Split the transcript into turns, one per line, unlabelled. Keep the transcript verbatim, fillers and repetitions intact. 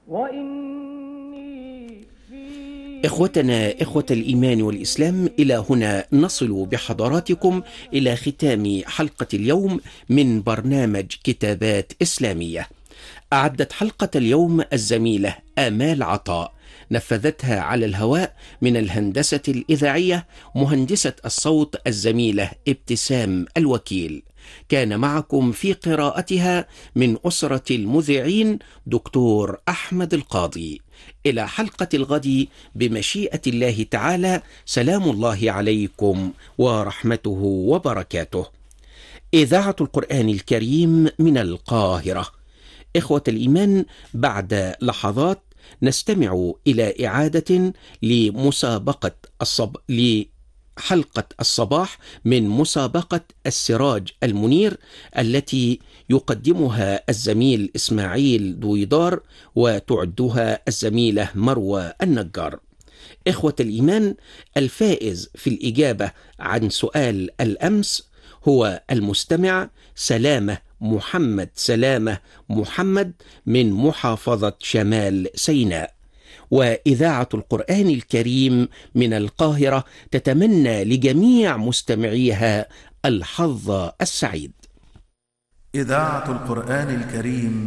وإني في
إخوتنا إخوة الإيمان والإسلام، إلى هنا نصل بحضراتكم إلى ختام حلقة اليوم من برنامج كتابات إسلامية. أعدت حلقة اليوم الزميلة آمال عطاء، نفذتها على الهواء من الهندسة الإذاعية مهندسة الصوت الزميلة ابتسام الوكيل. كان معكم في قراءتها من أسرة المذيعين دكتور أحمد القاضي. إلى حلقة الغد بمشيئة الله تعالى، سلام الله عليكم ورحمته وبركاته. إذاعة القرآن الكريم من القاهرة. إخوة الإيمان، بعد لحظات نستمع إلى إعادة لمسابقة الصب... لحلقة الصباح من مسابقة السراج المنير التي يقدمها الزميل إسماعيل دويدار وتعدها الزميلة مروى النجار. إخوة الإيمان، الفائز في الإجابة عن سؤال الأمس هو المستمع سلامة محمد سلامة محمد من محافظة شمال سيناء. وإذاعة القرآن الكريم من القاهرة تتمنى لجميع مستمعيها الحظ السعيد.
إذاعة القرآن الكريم